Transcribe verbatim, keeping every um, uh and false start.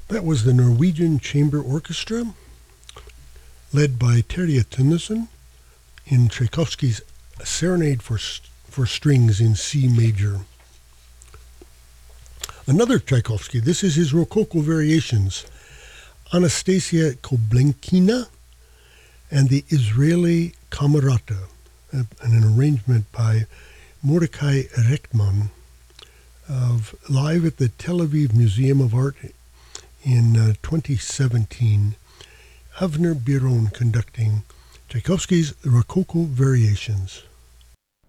That was the Norwegian Chamber Orchestra, led by Terje Tønnesen in Tchaikovsky's Serenade for, for Strings in C major. Another Tchaikovsky, this is his Rococo Variations, Anastasia Koblenkina and the Israeli Kamerata, an arrangement by Mordecai Rechtman, of live at the Tel Aviv Museum of Art in uh, twenty seventeen. Avner Biron conducting Tchaikovsky's Rococo Variations.